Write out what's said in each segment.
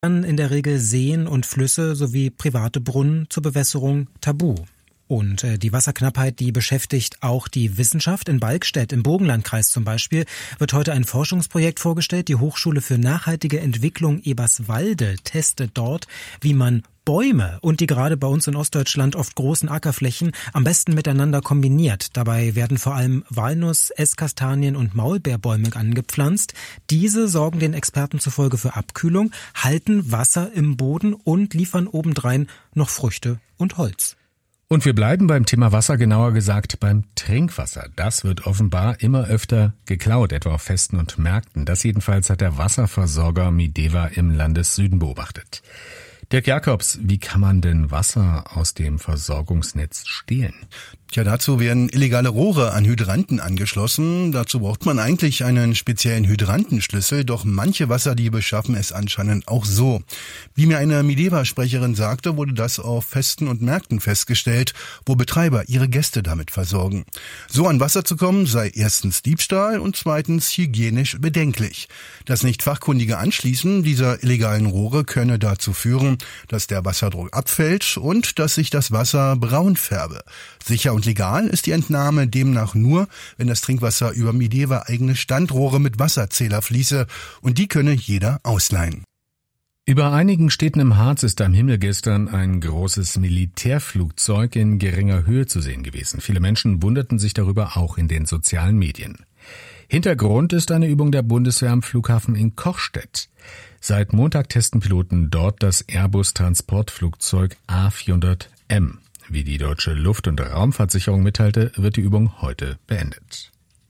in der Regel Seen und Flüsse sowie private Brunnen zur Bewässerung tabu. Und die Wasserknappheit, die beschäftigt auch die Wissenschaft. In Balkstedt im Burgenlandkreis zum Beispiel wird heute ein Forschungsprojekt vorgestellt. Die Hochschule für nachhaltige Entwicklung Eberswalde testet dort, wie man Bäume und die gerade bei uns in Ostdeutschland oft großen Ackerflächen am besten miteinander kombiniert. Dabei werden vor allem Walnuss-, Esskastanien- und Maulbeerbäume angepflanzt. Diese sorgen den Experten zufolge für Abkühlung, halten Wasser im Boden und liefern obendrein noch Früchte und Holz. Und wir bleiben beim Thema Wasser, genauer gesagt beim Trinkwasser. Das wird offenbar immer öfter geklaut, etwa auf Festen und Märkten. Das jedenfalls hat der Wasserversorger Mideva im Landessüden beobachtet. Dirk Jakobs, wie kann man denn Wasser aus dem Versorgungsnetz stehlen? Tja, dazu werden illegale Rohre an Hydranten angeschlossen. Dazu braucht man eigentlich einen speziellen Hydrantenschlüssel, doch manche Wasserdiebe schaffen es anscheinend auch so. Wie mir eine Mideva-Sprecherin sagte, wurde das auf Festen und Märkten festgestellt, wo Betreiber ihre Gäste damit versorgen. So an Wasser zu kommen, sei erstens Diebstahl und zweitens hygienisch bedenklich. Das nicht fachkundige Anschließen dieser illegalen Rohre könne dazu führen, dass der Wasserdruck abfällt und dass sich das Wasser braun färbe. Sicher und legal ist die Entnahme demnach nur, wenn das Trinkwasser über Mideva eigene Standrohre mit Wasserzähler fließe und die könne jeder ausleihen. Über einigen Städten im Harz ist am Himmel gestern ein großes Militärflugzeug in geringer Höhe zu sehen gewesen. Viele Menschen wunderten sich darüber, auch in den sozialen Medien. Hintergrund ist eine Übung der Bundeswehr am Flughafen in Kochstedt. Seit Montag testen Piloten dort das Airbus-Transportflugzeug A400M. Wie die Deutsche Luft- und Raumfahrtsicherung mitteilte, wird die Übung heute beendet.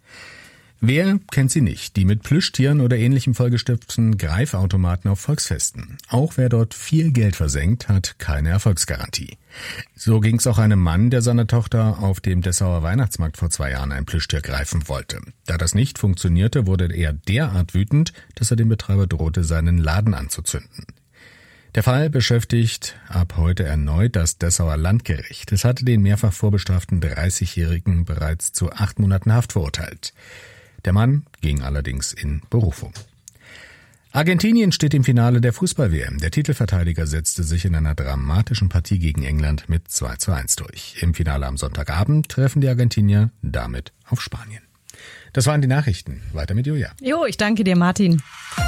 Wer kennt sie nicht? Die mit Plüschtieren oder ähnlichem vollgestopften Greifautomaten auf Volksfesten. Auch wer dort viel Geld versenkt, hat keine Erfolgsgarantie. So ging's auch einem Mann, der seiner Tochter auf dem Dessauer Weihnachtsmarkt vor 2 Jahren ein Plüschtier greifen wollte. Da das nicht funktionierte, wurde er derart wütend, dass er dem Betreiber drohte, seinen Laden anzuzünden. Der Fall beschäftigt ab heute erneut das Dessauer Landgericht. Es hatte den mehrfach vorbestraften 30-Jährigen bereits zu 8 Monaten Haft verurteilt. Der Mann ging allerdings in Berufung. Argentinien steht im Finale der Fußball-WM. Der Titelverteidiger setzte sich in einer dramatischen Partie gegen England mit 2:1 durch. Im Finale am Sonntagabend treffen die Argentinier damit auf Spanien. Das waren die Nachrichten. Weiter mit Julia. Jo, ich danke dir, Martin.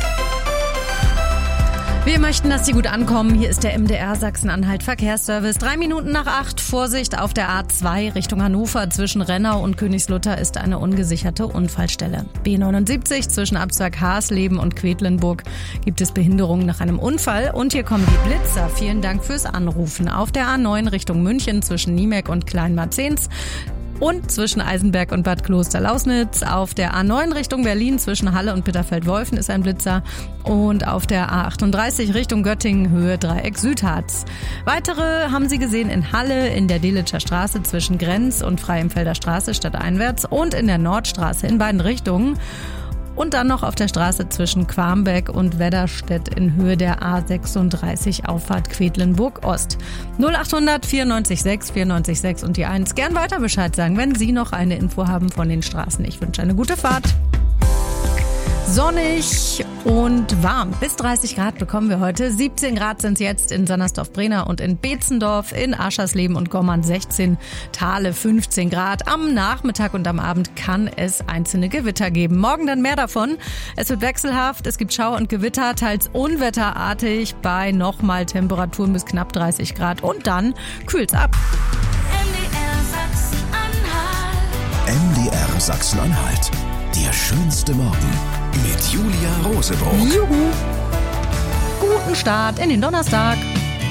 Wir möchten, dass Sie gut ankommen. Hier ist der MDR Sachsen-Anhalt Verkehrsservice. 3 Minuten nach 8. Vorsicht auf der A2 Richtung Hannover. Zwischen Rennau und Königslutter ist eine ungesicherte Unfallstelle. B79 zwischen Abzweig Hasleben und Quedlinburg gibt es Behinderungen nach einem Unfall. Und hier kommen die Blitzer. Vielen Dank fürs Anrufen. Auf der A9 Richtung München zwischen Niemek und Kleinmarzens. Und zwischen Eisenberg und Bad Klosterlausnitz. Auf der A9 Richtung Berlin zwischen Halle und Bitterfeld-Wolfen ist ein Blitzer. Und auf der A38 Richtung Göttingen Höhe Dreieck Südharz. Weitere haben Sie gesehen in Halle, in der Delitscher Straße zwischen Grenz und Freienfelder Straße stadteinwärts und in der Nordstraße in beiden Richtungen. Und dann noch auf der Straße zwischen Quarmbeck und Wedderstedt in Höhe der A36 Auffahrt Quedlinburg Ost. 0800 94 6 94 6 und die 1. Gern weiter Bescheid sagen, wenn Sie noch eine Info haben von den Straßen. Ich wünsche eine gute Fahrt. Sonnig und warm. Bis 30 Grad bekommen wir heute. 17 Grad sind es jetzt in Sannersdorf-Brenner und in Beetzendorf, in Aschersleben und Gommern 16, Thale 15 Grad. Am Nachmittag und am Abend kann es einzelne Gewitter geben. Morgen dann mehr davon. Es wird wechselhaft, es gibt Schauer und Gewitter, teils unwetterartig bei nochmal Temperaturen bis knapp 30 Grad und dann kühlt's ab. MDR Sachsen-Anhalt. Der schönste Morgen. Mit Julia Rosebrot. Juhu! Guten Start in den Donnerstag.